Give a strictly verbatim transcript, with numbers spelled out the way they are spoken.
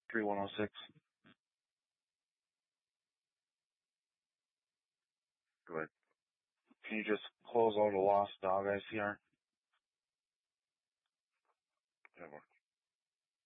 three one oh six. Good. Can you just close out a lost dog I C R? That works.